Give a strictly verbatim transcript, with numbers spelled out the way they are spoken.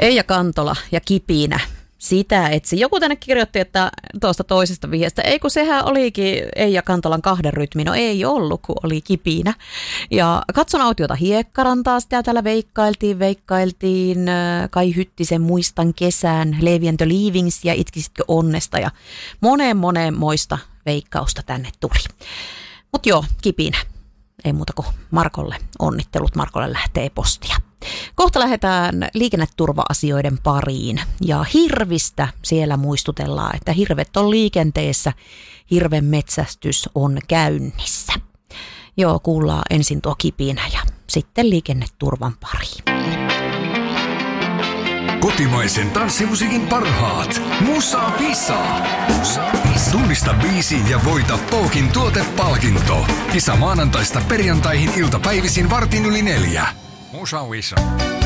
Eija Kantola ja Kipinä. Sitä etsi. Joku tänne kirjoitti, että tuosta toisesta vihjeestä, ei kun sehän olikin Eija Kantolan kahden rytmi. No ei ollut, kun oli Kipinä. Ja Katson autiota Hiekkarantaa, sitä täällä veikkailtiin, veikkailtiin Kai Hyttisen Muistan kesän, Levi and the Leavings ja Itkisitkö onnesta ja moneen moneen moista veikkausta tänne tuli. Mut joo, Kipinä. Ei muuta kuin Markolle onnittelut. Markolle lähtee postia. Kohta lähdetään liikenneturva-asioiden pariin ja hirvistä siellä muistutellaan, että hirvet on liikenteessä, hirven metsästys on käynnissä. Joo, kuullaan ensin tuo Kipinä ja sitten liikenneturvan pariin. Kotimaisen tanssimusiikin parhaat. Musa Visa. Musa Visa. Tunnista biisi ja voita Pookin tuotepalkinto. Kisa maanantaista perjantaihin iltapäivisin vartin yli neljä. Musa Visa.